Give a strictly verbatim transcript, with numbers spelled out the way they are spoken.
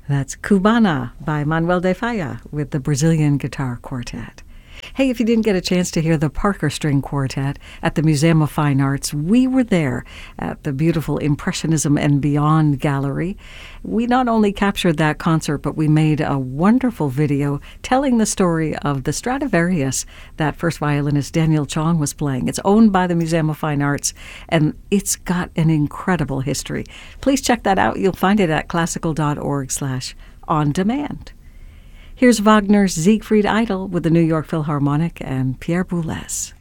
That's Cubana by Manuel de Falla with the Brazilian Guitar Quartet. Hey, if you didn't get a chance to hear the Parker String Quartet at the Museum of Fine Arts, we were there at the beautiful Impressionism and Beyond Gallery. We not only captured that concert, but we made a wonderful video telling the story of the Stradivarius that first violinist Daniel Chong was playing. It's owned by the Museum of Fine Arts, and it's got an incredible history. Please check that out. You'll find it at classical.org slash on demand. Here's Wagner's Siegfried Idle with the New York Philharmonic and Pierre Boulez.